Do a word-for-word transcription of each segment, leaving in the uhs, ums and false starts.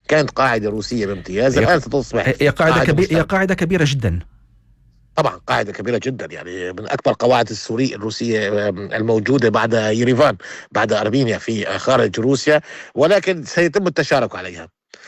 كانت قاعدة روسية بامتياز، الآن ستصبح هي قاعدة كبيرة، هي قاعدة كبيرة جدا. طبعا قاعدة كبيرة جدا، يعني من أكبر قواعد السورية الروسية الموجودة بعد يريفان، بعد أرمينيا في خارج روسيا، ولكن سيتم التشارك عليها.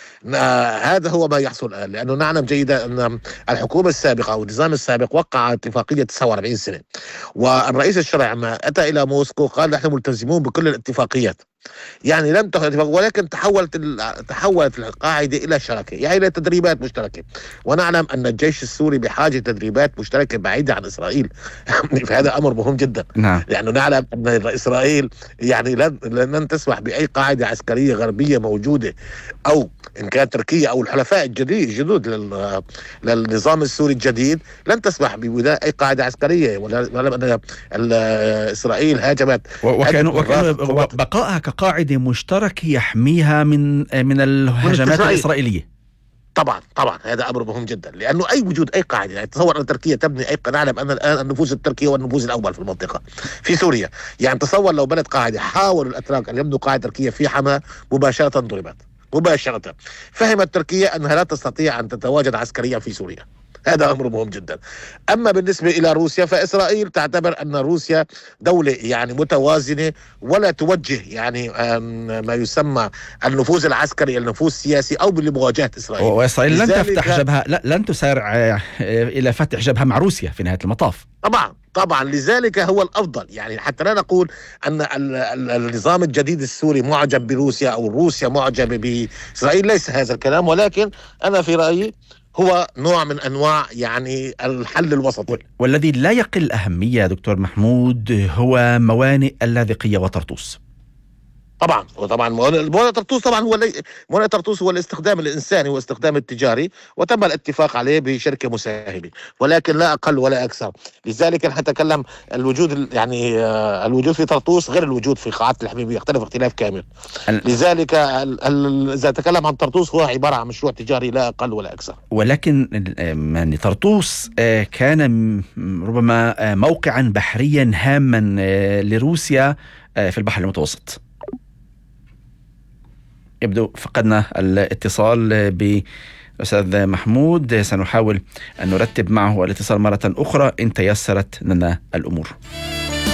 هذا هو ما يحصل الآن، لأنه نعلم جيدا أن الحكومة السابقة أو النظام السابق وقع اتفاقية تسعة وأربعين سنة، والرئيس الشرعي عندما أتى إلى موسكو قال نحن ملتزمون بكل الاتفاقيات، يعني لم تكن، ولكن تحولت تحولت القاعدة إلى شراكة، يعني إلى تدريبات مشتركة، ونعلم أن الجيش السوري بحاجة تدريبات مشتركة بعيدة عن إسرائيل. فهذا أمر مهم جدا، نعم. لأنه نعلم أن إسرائيل يعني لن لن تسمح بأي قاعدة عسكرية غربية موجودة، أو إن كانت تركيا أو الحلفاء الجديد الجدد للنظام السوري الجديد، لن تسمح ببناء أي قاعدة عسكرية، ولا أن إسرائيل هاجمت وكانوا بقائها كقاعدة مشتركة يحميها من من الهجمات الإسرائيلية. طبعا طبعا هذا أمر مهم جدا، لأنه أي وجود أي قاعدة، يعني تصور أن تركيا تبني أي، نعلم أن الآن النفوذ التركي هو النفوذ الأول في المنطقة في سوريا، يعني تصور لو بنت قاعدة، حاول الأتراك أن يبنوا قاعدة تركية في حما، مباشرة ضربت مباشرة. فهمت تركيا أنها لا تستطيع أن تتواجد عسكريا في سوريا، هذا أمر مهم جدا. أما بالنسبة إلى روسيا، فإسرائيل تعتبر أن روسيا دولة يعني متوازنة، ولا توجه يعني ما يسمى النفوذ العسكري النفوذ السياسي أو بمواجهة إسرائيل. وإسرائيل لن تفتح جبهة، لا لن تسارع إلى فتح جبهة مع روسيا في نهاية المطاف. طبعا طبعا لذلك هو الأفضل، يعني حتى لا نقول أن النظام الجديد السوري معجب بروسيا أو روسيا معجبة بإسرائيل، ليس هذا الكلام، ولكن أنا في رأيي هو نوع من أنواع يعني الحل الوسطي. والذي لا يقل أهمية دكتور محمود هو موانئ اللاذقية وطرطوس. طبعا وطبعا موانئ طرطوس طبعا هو موانئ طرطوس هو الاستخدام الإنساني والاستخدام التجاري، وتم الاتفاق عليه بشركة مساهمة، ولكن لا أقل ولا أكثر. لذلك نتكلم الوجود يعني الوجود في طرطوس غير الوجود في قاعات الحميمية، يختلف اختلاف كامل. لذلك إذا تكلم عن طرطوس هو عبارة عن مشروع تجاري لا أقل ولا أكثر. ولكن يعني طرطوس كان ربما موقعا بحريا هاما لروسيا في البحر المتوسط. يبدو فقدنا الاتصال بأستاذ محمود، سنحاول أن نرتب معه الاتصال مرة أخرى إن تيسرت لنا الأمور.